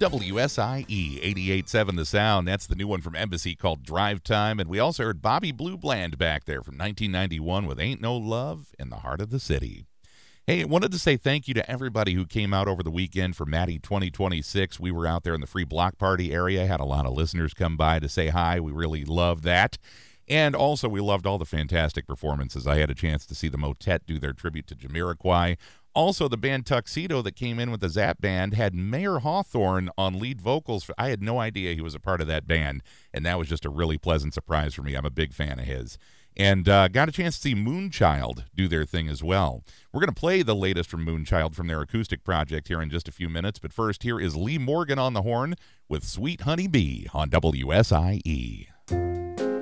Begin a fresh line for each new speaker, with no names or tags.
WSIE 88.7 The Sound. That's the new one from Embassy called Drive Time. And we also heard Bobby Blue Bland back there from 1991 with Ain't No Love in the Heart of the City. Hey, I wanted to say thank you to everybody who came out over the weekend for Maddie 2026. We were out there in the free block party area. Had a lot of listeners come by to say hi. We really loved that. And also, we loved all the fantastic performances. I had a chance to see the Motet do their tribute to Jamiroquai. Also, the band Tuxedo that came in with the Zap Band had Mayor Hawthorne on lead vocals. I had no idea he was a part of that band, and that was just a really pleasant surprise for me. I'm a big fan of his. And got a chance to see Moonchild do their thing as well. We're going to play the latest from Moonchild from their acoustic project here in just a few minutes. But first, here is Lee Morgan on the horn with Sweet Honey Bee on WSIE.